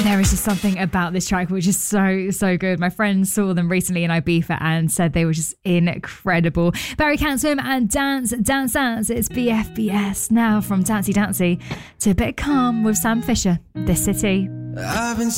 There is just something about this track which is so good. My friends saw them recently in Ibiza and said they were just incredible. Barry Cansom and Dance. It's BFBS now from Dancey to a bit calm with Sam Fisher. This City. I've been